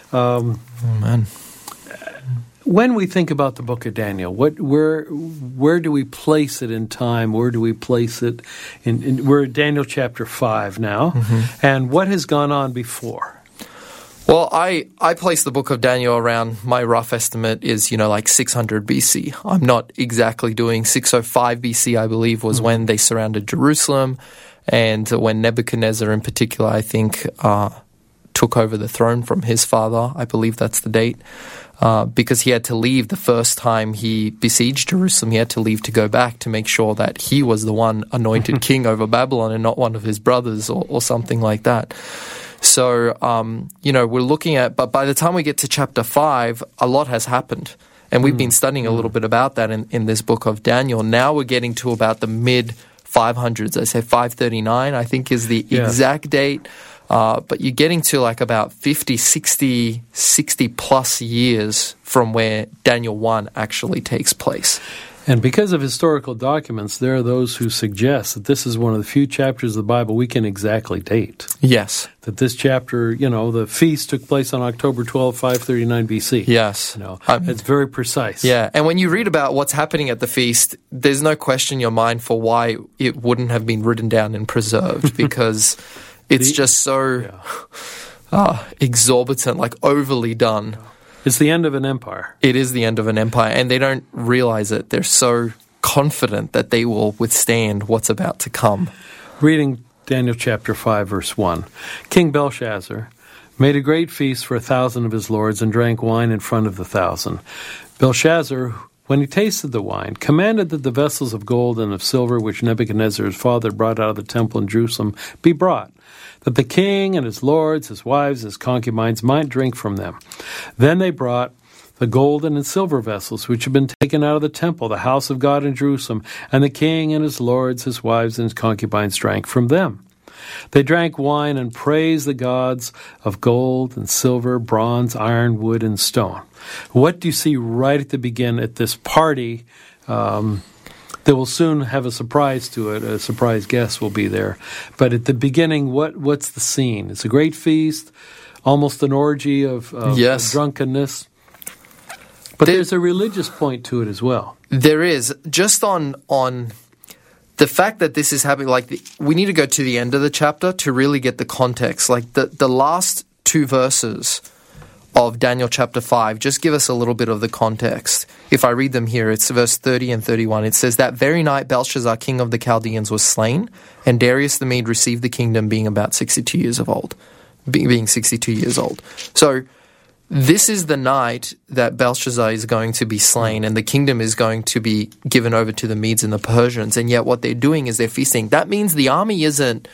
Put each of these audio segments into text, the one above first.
Amen. When we think about the book of Daniel, where do we place it in time? Where do we place it in we're at Daniel chapter 5 now, and what has gone on before? Well, I place the book of Daniel around, my rough estimate is, like 600 BC. I'm not exactly doing 605 BC, I believe, was when they surrounded Jerusalem, and when Nebuchadnezzar in particular, I think, took over the throne from his father. I believe that's the date. Because he had to leave the first time he besieged Jerusalem. He had to leave to go back to make sure that he was the one anointed king over Babylon and not one of his brothers or something like that. So, we're looking at, but by the time we get to chapter 5, a lot has happened. And we've been studying a little bit about that in this book of Daniel. Now we're getting to about the mid-500s. I say 539, I think is the exact date. But you're getting to like about 50, 60 plus years from where Daniel 1 actually takes place. And because of historical documents, there are those who suggest that this is one of the few chapters of the Bible we can exactly date. Yes. That this chapter, the feast took place on October 12, 539 BC. Yes. It's very precise. Yeah, and when you read about what's happening at the feast, there's no question in your mind for why it wouldn't have been written down and preserved, because it's just so exorbitant, like overly done. It's the end of an empire. It is the end of an empire, and they don't realize it. They're so confident that they will withstand what's about to come. Reading Daniel chapter 5, verse 1. King Belshazzar made a great feast for 1,000 of his lords and drank wine in front of the 1,000. Belshazzar, when he tasted the wine, commanded that the vessels of gold and of silver which Nebuchadnezzar his father brought out of the temple in Jerusalem be brought, that the king and his lords, his wives, his concubines might drink from them. Then they brought the golden and silver vessels which had been taken out of the temple, the house of God in Jerusalem, and the king and his lords, his wives, and his concubines drank from them. They drank wine and praised the gods of gold and silver, bronze, iron, wood, and stone. What do you see right at the beginning at this party that will soon have a surprise to it? A surprise guest will be there. But at the beginning, what's the scene? It's a great feast, almost an orgy of drunkenness. But there's a religious point to it as well. There is. Just on the fact that this is happening, we need to go to the end of the chapter to really get the context. Like the last two verses of Daniel chapter 5, just give us a little bit of the context. If I read them here, it's verse 30 and 31. It says, "That very night Belshazzar, king of the Chaldeans, was slain, and Darius the Mede received the kingdom, being about 62 years old." Being 62 years old. So this is the night that Belshazzar is going to be slain, and the kingdom is going to be given over to the Medes and the Persians. And yet what they're doing is they're feasting. That means the army isn't,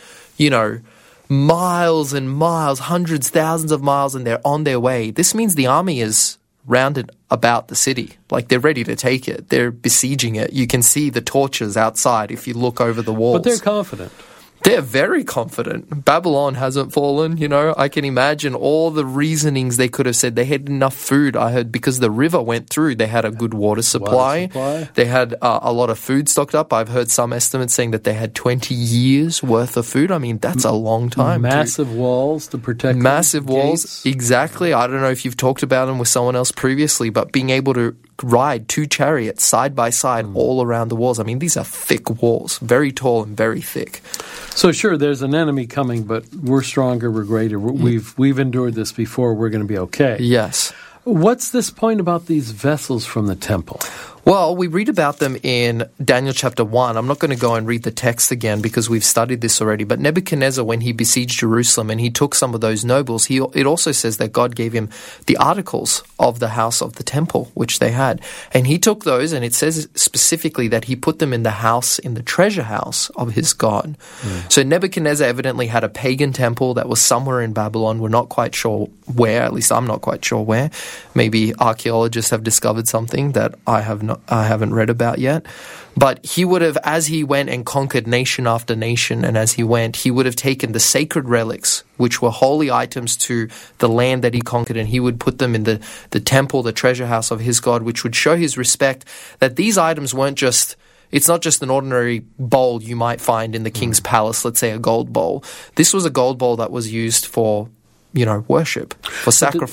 miles and miles, hundreds, thousands of miles, and they're on their way. This means the army is rounded about the city. Like, they're ready to take it. They're besieging it. You can see the torches outside if you look over the walls. But they're confident. They're very confident. Babylon hasn't fallen, I can imagine all the reasonings they could have said. They had enough food, I heard, because the river went through. They had a good water supply. They had a lot of food stocked up. I've heard some estimates saying that they had 20 years worth of food. I mean, that's a long time. Massive walls to protect Massive walls, exactly. I don't know if you've talked about them with someone else previously, but being able to ride two chariots side by side all around the walls. I mean, these are thick walls, very tall and very thick. So sure, there's an enemy coming, but we're stronger, we're greater. We've endured this before. We're going to be okay. Yes. What's this point about these vessels from the temple? Well, we read about them in Daniel chapter 1. I'm not going to go and read the text again because we've studied this already. But Nebuchadnezzar, when he besieged Jerusalem and he took some of those nobles, it also says that God gave him the articles of the house of the temple, which they had. And he took those, and it says specifically that he put them in the treasure house of his God. So Nebuchadnezzar evidently had a pagan temple that was somewhere in Babylon. We're not quite sure where, at least I'm not quite sure where. Maybe archaeologists have discovered something that I haven't read about yet. But he would have, as he went and conquered nation after nation, and as he went, he would have taken the sacred relics, which were holy items to the land that he conquered, and he would put them in the temple, the treasure house of his God, which would show his respect that these items weren't just, it's not just an ordinary bowl you might find in the king's palace, let's say a gold bowl. This was a gold bowl that was used for worship, for sacrifice.